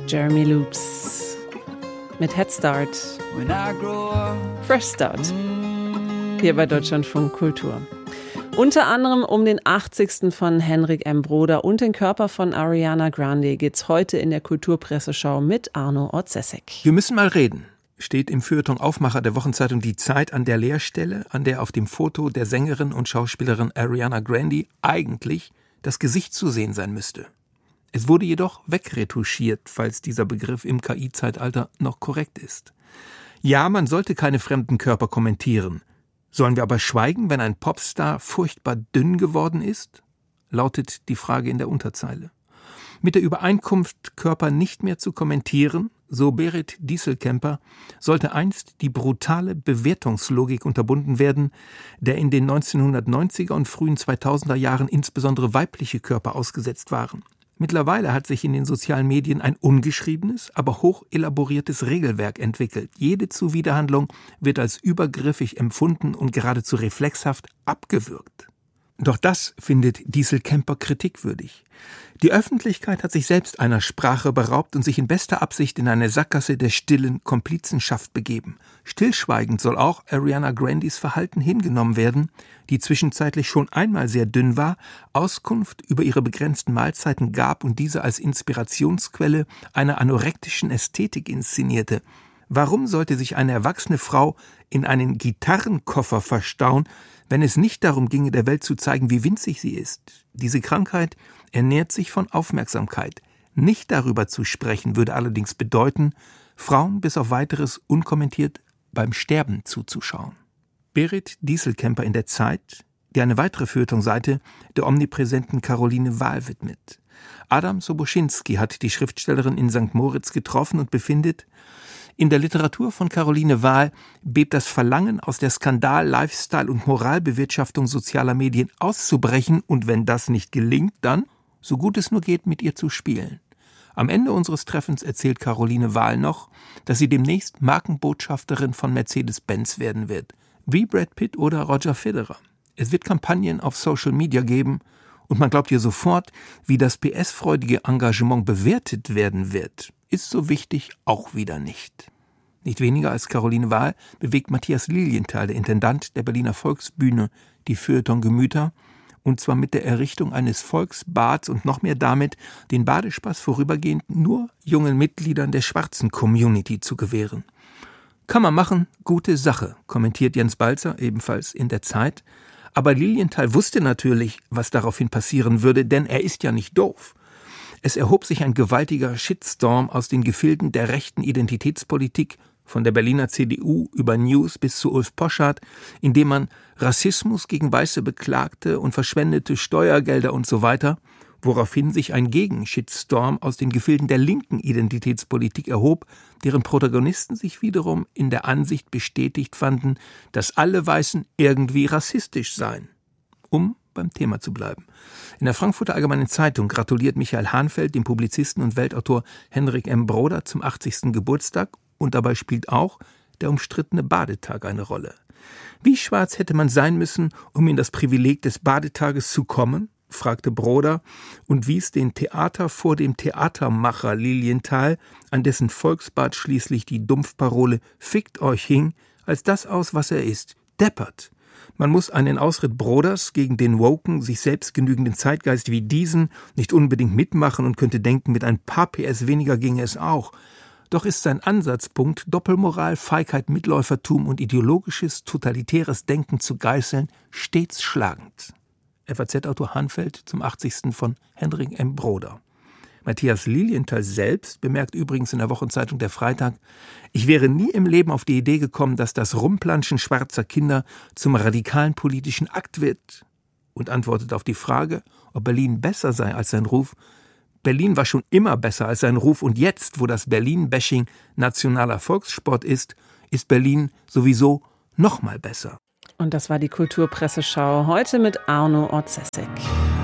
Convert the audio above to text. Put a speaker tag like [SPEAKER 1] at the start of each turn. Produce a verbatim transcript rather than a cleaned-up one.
[SPEAKER 1] Jeremy Loops mit Head Start. Fresh Start. Hier bei Deutschlandfunk Kultur. Unter anderem um den achtzigsten von Henrik M. Broder und den Körper von Ariana Grande geht's heute in der Kulturpresseschau mit Arno Orzesek.
[SPEAKER 2] Wir müssen mal reden, steht im Feuilleton Aufmacher der Wochenzeitung Die Zeit an der Leerstelle, an der auf dem Foto der Sängerin und Schauspielerin Ariana Grande eigentlich das Gesicht zu sehen sein müsste. Es wurde jedoch wegretuschiert, falls dieser Begriff im K I-Zeitalter noch korrekt ist. Ja, man sollte keine fremden Körper kommentieren. Sollen wir aber schweigen, wenn ein Popstar furchtbar dünn geworden ist? Lautet die Frage in der Unterzeile. Mit der Übereinkunft, Körper nicht mehr zu kommentieren, so Berit Dieselkemper, sollte einst die brutale Bewertungslogik unterbunden werden, der in den neunzehnhundertneunziger und frühen zweitausender Jahren insbesondere weibliche Körper ausgesetzt waren. Mittlerweile hat sich in den sozialen Medien ein ungeschriebenes, aber hoch elaboriertes Regelwerk entwickelt. Jede Zuwiderhandlung wird als übergriffig empfunden und geradezu reflexhaft abgewürgt. Doch das findet Dieselkemper kritikwürdig. Die Öffentlichkeit hat sich selbst einer Sprache beraubt und sich in bester Absicht in eine Sackgasse der stillen Komplizenschaft begeben. Stillschweigend soll auch Ariana Grandes Verhalten hingenommen werden, die zwischenzeitlich schon einmal sehr dünn war, Auskunft über ihre begrenzten Mahlzeiten gab und diese als Inspirationsquelle einer anorektischen Ästhetik inszenierte. Warum sollte sich eine erwachsene Frau in einen Gitarrenkoffer verstauen, wenn es nicht darum ginge, der Welt zu zeigen, wie winzig sie ist? Diese Krankheit ernährt sich von Aufmerksamkeit. Nicht darüber zu sprechen, würde allerdings bedeuten, Frauen bis auf Weiteres unkommentiert beim Sterben zuzuschauen. Berit Dieselkemper in der Zeit, die eine weitere Feuilletonseite der omnipräsenten Caroline Wahl widmet. Adam Soboschinski hat die Schriftstellerin in Sankt Moritz getroffen und befindet, in der Literatur von Caroline Wahl bebt das Verlangen, aus der Skandal-, Lifestyle- und Moralbewirtschaftung sozialer Medien auszubrechen und wenn das nicht gelingt, dann, so gut es nur geht, mit ihr zu spielen. Am Ende unseres Treffens erzählt Caroline Wahl noch, dass sie demnächst Markenbotschafterin von Mercedes-Benz werden wird, wie Brad Pitt oder Roger Federer. Es wird Kampagnen auf Social Media geben und man glaubt ihr sofort, wie das P S-freudige Engagement bewertet werden wird. Ist so wichtig auch wieder nicht. Nicht weniger als Caroline Wahl bewegt Matthias Lilienthal, der Intendant der Berliner Volksbühne, die Feuilleton-Gemüter, und zwar mit der Errichtung eines Volksbads und noch mehr damit, den Badespaß vorübergehend nur jungen Mitgliedern der schwarzen Community zu gewähren. Kann man machen, gute Sache, kommentiert Jens Balzer, ebenfalls in der Zeit. Aber Lilienthal wusste natürlich, was daraufhin passieren würde, denn er ist ja nicht doof. Es erhob sich ein gewaltiger Shitstorm aus den Gefilden der rechten Identitätspolitik, von der Berliner C D U über News bis zu Ulf Poschardt, in dem man Rassismus gegen Weiße beklagte und verschwendete Steuergelder und so weiter, woraufhin sich ein Gegenshitstorm aus den Gefilden der linken Identitätspolitik erhob, deren Protagonisten sich wiederum in der Ansicht bestätigt fanden, dass alle Weißen irgendwie rassistisch seien. Um beim Thema zu bleiben. In der Frankfurter Allgemeinen Zeitung gratuliert Michael Hahnfeld dem Publizisten und Weltautor Henrik M. Broder zum achtzigsten Geburtstag und dabei spielt auch der umstrittene Badetag eine Rolle. Wie schwarz hätte man sein müssen, um in das Privileg des Badetages zu kommen, fragte Broder und wies den Theater vor dem Theatermacher Lilienthal, an dessen Volksbad schließlich die Dumpfparole »Fickt euch« hing, als das aus, was er ist, deppert. Man muss einen Ausritt Broders gegen den woken, sich selbst genügenden Zeitgeist wie diesen nicht unbedingt mitmachen und könnte denken, mit ein paar P S weniger ginge es auch. Doch ist sein Ansatzpunkt, Doppelmoral, Feigheit, Mitläufertum und ideologisches, totalitäres Denken zu geißeln, stets schlagend. F A Z-Autor Hahnfeld zum achtzigsten von Henrik M. Broder. Matthias Lilienthal selbst bemerkt übrigens in der Wochenzeitung Der Freitag, ich wäre nie im Leben auf die Idee gekommen, dass das Rumplanschen schwarzer Kinder zum radikalen politischen Akt wird. Und antwortet auf die Frage, ob Berlin besser sei als sein Ruf, Berlin war schon immer besser als sein Ruf und jetzt, wo das Berlin-Bashing nationaler Volkssport ist, ist Berlin sowieso noch mal besser.
[SPEAKER 1] Und das war die Kulturpresseschau heute mit Arno Orzesek.